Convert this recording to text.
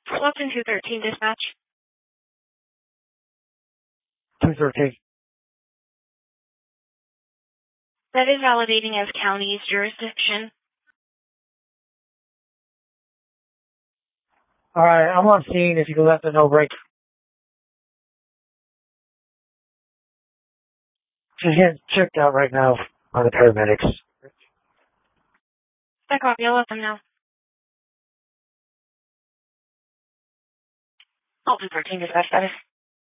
Fulton 213 dispatch. 213. That is validating as county's jurisdiction. Alright, I'm on scene if you can let the no break. She's getting checked out right now by the paramedics. That copy, I'll let them know. Fulton 13 dispatch status.